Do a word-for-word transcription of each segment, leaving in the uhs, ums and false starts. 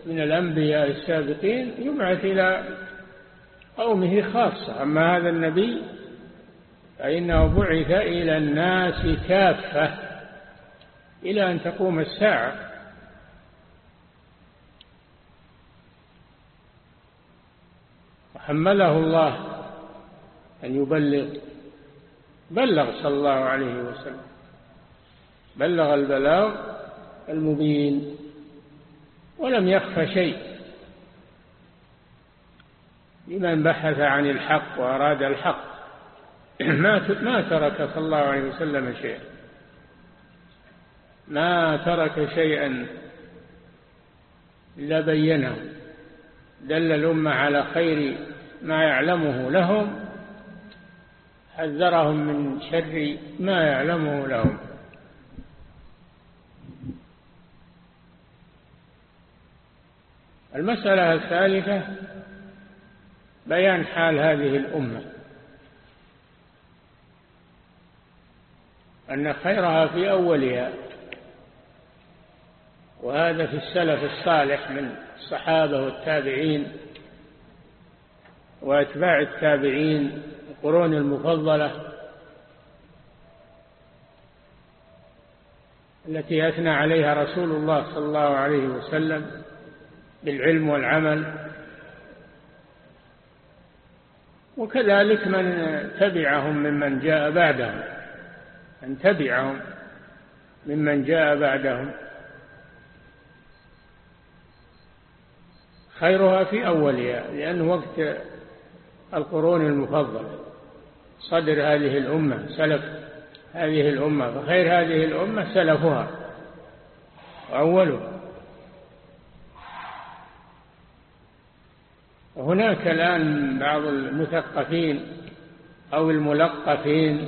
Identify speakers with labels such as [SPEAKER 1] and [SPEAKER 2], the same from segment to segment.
[SPEAKER 1] من الأنبياء السابقين يبعث إلى قومه خاصة، أما هذا النبي فإنه بعث إلى الناس كافة إلى أن تقوم الساعة. وحمله الله أن يبلغ، بلغ صلى الله عليه وسلم، بلغ البلاغ المبين ولم يخف شيء لمن بحث عن الحق وأراد الحق. ما ترك صلى الله عليه وسلم شيئا، ما ترك شيئا إلا بينه، دل الأمة على خير ما يعلمه لهم، حذرهم من شر ما يعلمه لهم. المسألة الثالثة بيان حال هذه الأمة، أن خيرها في أولها، وهذا في السلف الصالح من الصحابة والتابعين وأتباع التابعين القرون المفضلة التي أثنى عليها رسول الله صلى الله عليه وسلم بالعلم والعمل، وكذلك من تبعهم ممن جاء بعدهم، من تبعهم ممن جاء بعدهم. خيرها في أولها لأنه وقت القرون المفضلة، صدر هذه الأمة، سلف هذه الأمة، فخير هذه الأمة سلفها وأولها. وهناك الآن بعض المثقفين أو الملقفين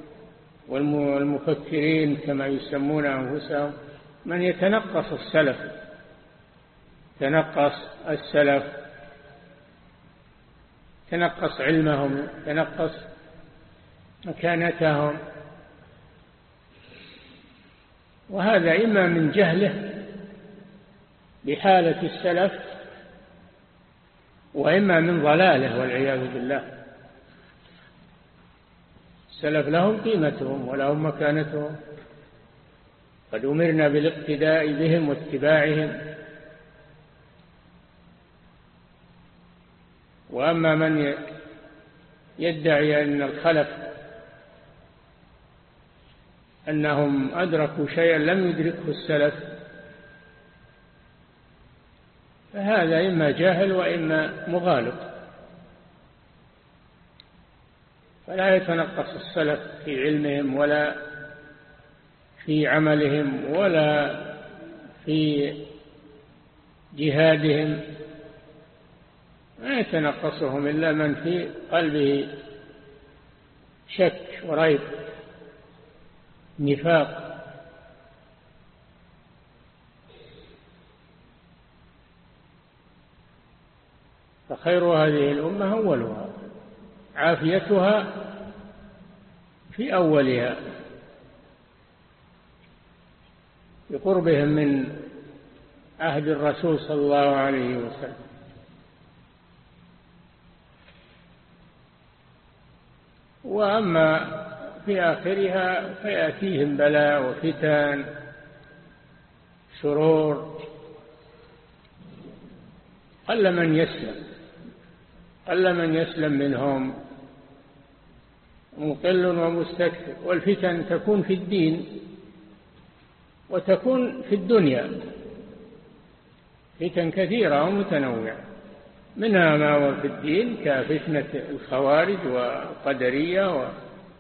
[SPEAKER 1] والمفكرين كما يسمون أنفسهم من يتنقص السلف، تنقص السلف، تنقص علمهم، تنقص مكانتهم، وهذا إما من جهله بحالة السلف وإما من ضلاله والعياذ بالله. السلف لهم قيمتهم ولهم مكانتهم، قد أمرنا بالاقتداء بهم واتباعهم. وأما من يدعي أن الخلف أنهم أدركوا شيئا لم يدركه السلف فهذا إما جاهل وإما مغالط، فلا يتنقص السلف في علمهم ولا في عملهم ولا في جهادهم، ما يتنقصهم إلا من في قلبه شك وريب نفاق. فخير هذه الأمة أولها، عافيتها في أولها بقربهم من عهد الرسول صلى الله عليه وسلم. وأما في آخرها فيأتيهم بلاء وفتن شرور، قل من يسلم، قل من يسلم منهم، مقل ومستكثر. والفتن تكون في الدين وتكون في الدنيا، فتن كثيرة ومتنوعة، منها ما هو في الدين كفتنة الخوارج والقدرية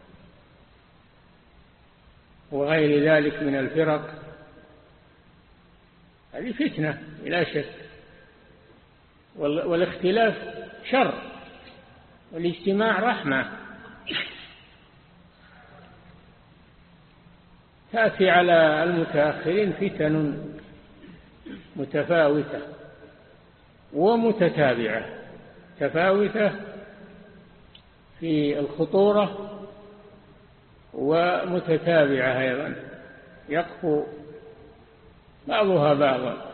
[SPEAKER 1] وغير ذلك من الفرق، هذه فتنة بلا شك. والاختلاف شر والاجتماع رحمة. تأتي على المتأخرين فتن متفاوتة ومتتابعة، تفاوتة في الخطورة ومتتابعة أيضا، يقفو بعضها بعضا.